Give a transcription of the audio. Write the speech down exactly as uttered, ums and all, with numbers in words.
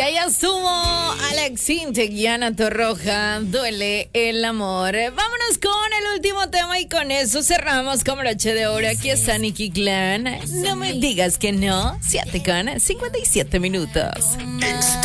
allá estuvo Alex Intec y Ana Torroja, Duele el amor. Vámonos con el último tema y con eso cerramos con broche de oro. Aquí está Nicky Clan. No me digas que no. Siete con cincuenta y siete minutos.